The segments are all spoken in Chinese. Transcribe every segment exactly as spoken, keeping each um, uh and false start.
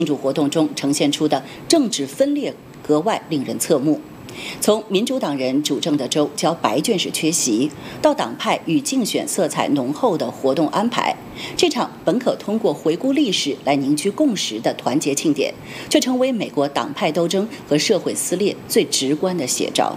庆祝活动中呈现出的政治分裂格外令人侧目。从民主党人主政的州交白卷式缺席，到党派与竞选色彩浓厚的活动安排，这场本可通过回顾历史来凝聚共识的团结庆典，却成为美国党派斗争和社会撕裂最直观的写照。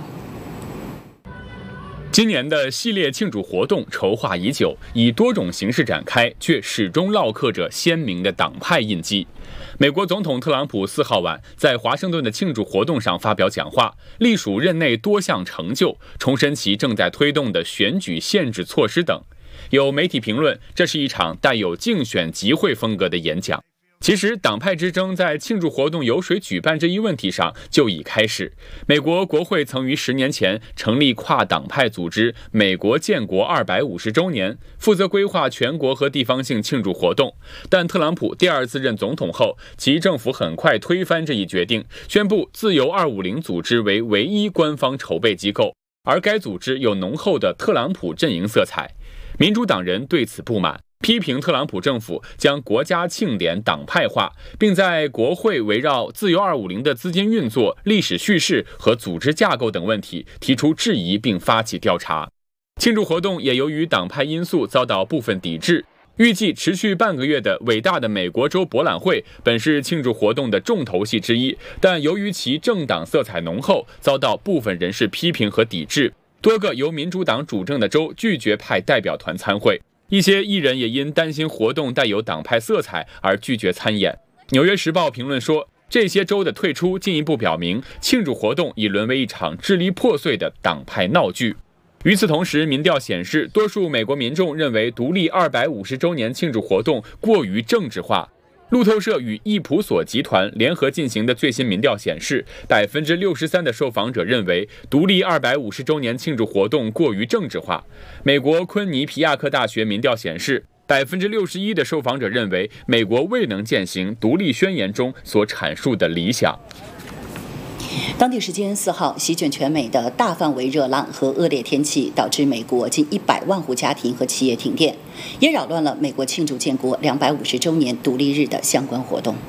今年的系列庆祝活动筹划已久，以多种形式展开，却始终烙刻着鲜明的党派印记。美国总统特朗普四号晚在华盛顿的庆祝活动上发表讲话，隶属任内多项成就，重申其正在推动的选举限制措施等。有媒体评论，这是一场带有竞选集会风格的演讲。其实，党派之争在庆祝活动由谁举办这一问题上就已开始。美国国会曾于十年前成立跨党派组织“美国建国二百五十周年”，负责规划全国和地方性庆祝活动。但特朗普第二次任总统后，其政府很快推翻这一决定，宣布自由二五零组织为唯一官方筹备机构，而该组织有浓厚的特朗普阵营色彩。民主党人对此不满，批评特朗普政府将国家庆典党派化，并在国会围绕自由二五零的资金运作、历史叙事和组织架构等问题提出质疑，并发起调查。庆祝活动也由于党派因素遭到部分抵制。预计持续半个月的伟大的美国州博览会本是庆祝活动的重头戏之一，但由于其政党色彩浓厚，遭到部分人士批评和抵制。多个由民主党主政的州拒绝派代表团参会，一些艺人也因担心活动带有党派色彩而拒绝参演。纽约时报评论说，这些州的退出进一步表明，庆祝活动已沦为一场支离破碎的党派闹剧。与此同时，民调显示，多数美国民众认为独立二百五十周年庆祝活动过于政治化。路透社与易普索集团联合进行的最新民调显示，百分之六十三的受访者认为独立二百五十周年庆祝活动过于政治化。美国昆尼皮亚克大学民调显示，百分之六十一的受访者认为美国未能践行独立宣言中所阐述的理想。 当地时间四号，席卷全美的大范围热浪和恶劣天气，导致美国近一百万户家庭和企业停电，也扰乱了美国庆祝建国两百五十周年独立日的相关活动。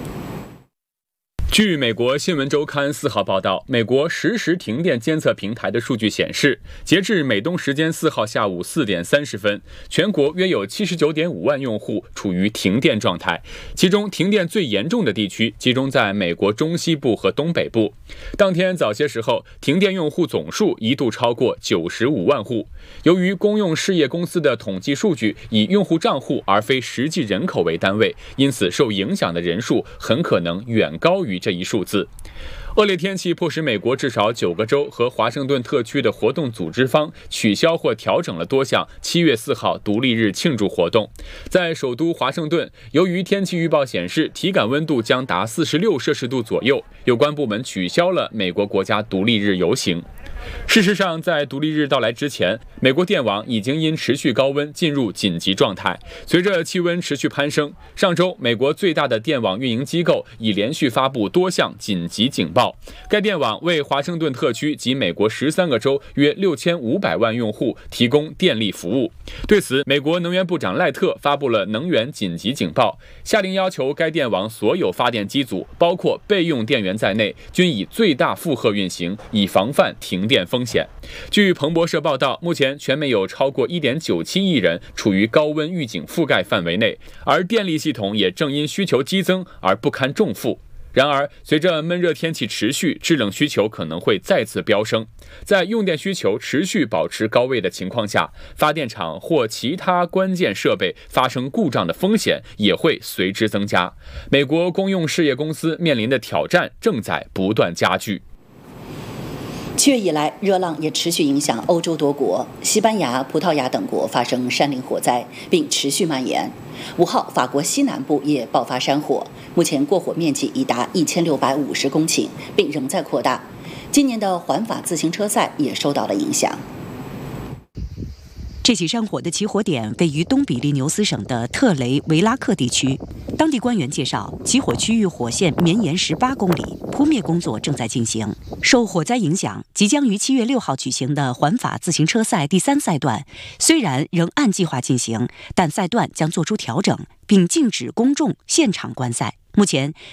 据美国新闻周刊四号报道，美国实时停电监测平台的数据显示，截至美东时间四号下午四点三十分，全国约有七十九点五万用户处于停电状态，其中停电最严重的地区集中在美国中西部和东北部。当天早些时候，停电用户总数一度超过九十五万户。由于公用事业公司的统计数据以用户账户而非实际人口为单位，因此受影响的人数很可能远高于这一数字。恶劣天气迫使美国至少九个州和华盛顿特区的活动组织方取消或调整了多项七月四号独立日庆祝活动。在首都华盛顿，由于天气预报显示体感温度将达四十六摄氏度左右，有关部门取消了美国国家独立日游行。事实上，在独立日到来之前，美国电网已经因持续高温进入紧急状态。随着气温持续攀升，上周美国最大的电网运营机构已连续发布多项紧急警报。该电网为华盛顿特区及美国十三个州约六千五百万用户提供电力服务。对此，美国能源部长赖特发布了能源紧急警报，下令要求该电网所有发电机组，包括备用电源在内，均以最大负荷运行，以防范停电风险。据彭博社报道，目前全美有超过 一点九七亿人处于高温预警覆盖范围内，而电力系统也正因需求激增而不堪重负。然而，随着闷热天气持续，制冷需求可能会再次飙升。在用电需求持续保持高位的情况下，发电厂或其他关键设备发生故障的风险也会随之增加。美国公用事业公司面临的挑战正在不断加剧。 七月以来，热浪也持续影响欧洲多国，西班牙、葡萄牙等国发生山林火灾，并持续蔓延。五号，法国西南部也爆发山火，目前过火面积已达一千六百五十公顷，并仍在扩大。今年的环法自行车赛也受到了影响。 这起山火的起火点位于东比利牛斯省的特雷维拉克地区。当地官员介绍，起火区域火线绵延十八公里，扑灭工作正在进行。受火灾影响，即将于七月六号举行的环法自行车赛第三赛段，虽然仍按计划进行，但赛段将做出调整，并禁止公众现场观赛。 目前，